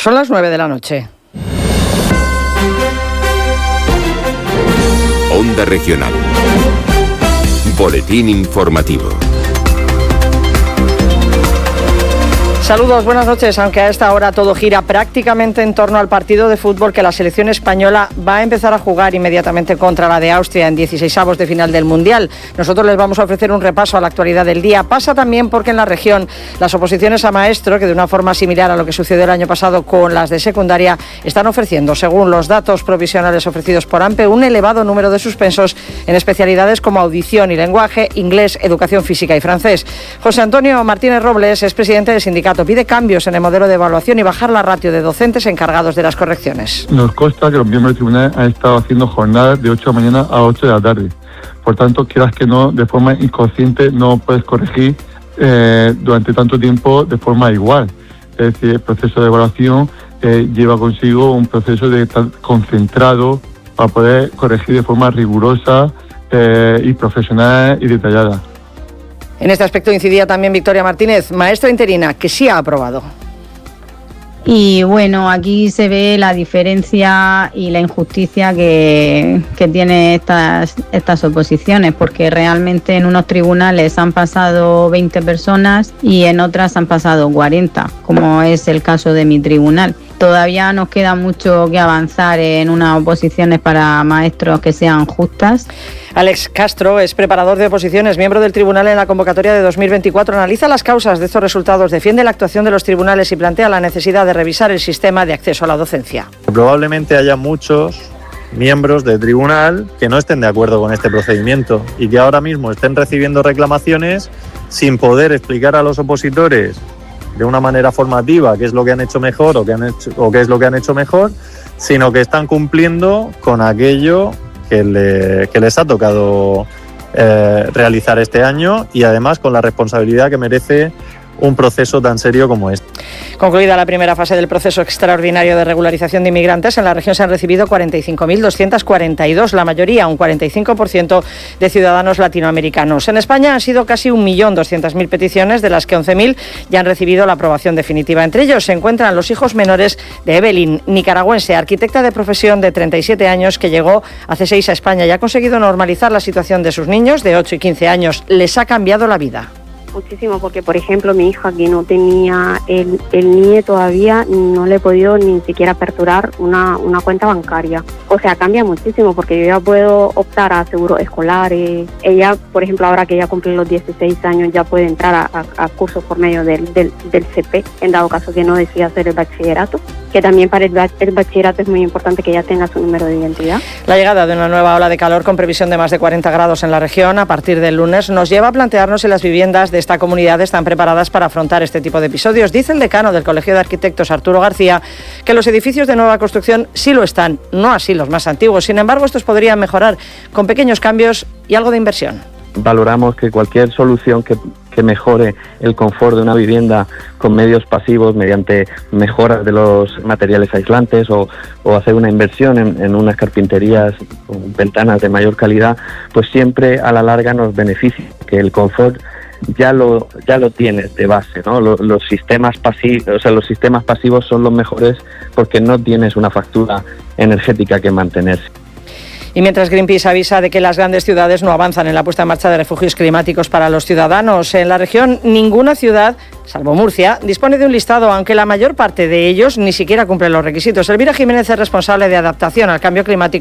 Son las 9 de la noche. Onda Regional. Boletín informativo. Saludos, buenas noches. Aunque a esta hora todo gira prácticamente en torno al partido de fútbol que la selección española va a empezar a jugar inmediatamente contra la de Austria en 16avos de final del Mundial. Nosotros les vamos a ofrecer un repaso a la actualidad del día. Pasa también porque en la región las oposiciones a maestro, que de una forma similar a lo que sucedió el año pasado con las de secundaria, están ofreciendo, según los datos provisionales ofrecidos por AMPE, un elevado número de suspensos en especialidades como audición y lenguaje, inglés, educación física y francés. José Antonio Martínez Robles es presidente del sindicato. Pide cambios en el modelo de evaluación y bajar la ratio de docentes encargados de las correcciones. Nos consta que los miembros del tribunal han estado haciendo jornadas de 8 de la mañana a 8 de la tarde. Por tanto, quieras que no, de forma inconsciente no puedes corregir durante tanto tiempo de forma igual. Es decir, el proceso de evaluación lleva consigo un proceso de estar concentrado para poder corregir de forma rigurosa y profesional y detallada. En este aspecto incidía también Victoria Martínez, maestra interina, que sí ha aprobado. Y bueno, aquí se ve la diferencia y la injusticia que tiene estas oposiciones, porque realmente en unos tribunales han pasado 20 personas y en otras han pasado 40, como es el caso de mi tribunal. Todavía nos queda mucho que avanzar en unas oposiciones para maestros que sean justas. Alex Castro es preparador de oposiciones, miembro del tribunal en la convocatoria de 2024. Analiza las causas de estos resultados, defiende la actuación de los tribunales y plantea la necesidad de revisar el sistema de acceso a la docencia. Probablemente haya muchos miembros del tribunal que no estén de acuerdo con este procedimiento y que ahora mismo estén recibiendo reclamaciones sin poder explicar a los opositores de una manera formativa qué es lo que han hecho mejor o qué es lo que han hecho mejor, sino que están cumpliendo con aquello que les ha tocado realizar este año y además con la responsabilidad que merece un proceso tan serio como este. Concluida la primera fase del proceso extraordinario de regularización de inmigrantes, en la región se han recibido 45.242, la mayoría, un 45% de ciudadanos latinoamericanos. En España han sido casi 1.200.000 peticiones, de las que 11.000 ya han recibido la aprobación definitiva. Entre ellos se encuentran los hijos menores de Evelyn, nicaragüense, arquitecta de profesión de 37 años, que llegó hace 6 a España y ha conseguido normalizar la situación de sus niños de 8 y 15 años. Les ha cambiado la vida. Muchísimo, porque por ejemplo mi hija, que no tenía el NIE todavía, no le he podido ni siquiera aperturar una cuenta bancaria. O sea, cambia muchísimo porque yo ya puedo optar a seguros escolares. Ella, por ejemplo, ahora que ya cumple los 16 años, ya puede entrar a cursos por medio del CP, en dado caso que no decida hacer el bachillerato, que también para el bachillerato es muy importante que ya tenga su número de identidad. La llegada de una nueva ola de calor con previsión de más de 40 grados en la región a partir del lunes nos lleva a plantearnos si las viviendas de esta comunidad están preparadas para afrontar este tipo de episodios. Dice el decano del Colegio de Arquitectos, Arturo García, que los edificios de nueva construcción sí lo están, no así los más antiguos. Sin embargo, estos podrían mejorar con pequeños cambios y algo de inversión. Valoramos que cualquier solución que mejore el confort de una vivienda con medios pasivos, mediante mejoras de los materiales aislantes o hacer una inversión en unas carpinterías con ventanas de mayor calidad, pues siempre a la larga nos beneficia, que el confort ya lo tienes de base, ¿no? Los sistemas pasivos son los mejores porque no tienes una factura energética que mantenerse. Y mientras Greenpeace avisa de que las grandes ciudades no avanzan en la puesta en marcha de refugios climáticos para los ciudadanos, en la región ninguna ciudad, salvo Murcia, dispone de un listado, aunque la mayor parte de ellos ni siquiera cumplen los requisitos. Elvira Jiménez es responsable de adaptación al cambio climático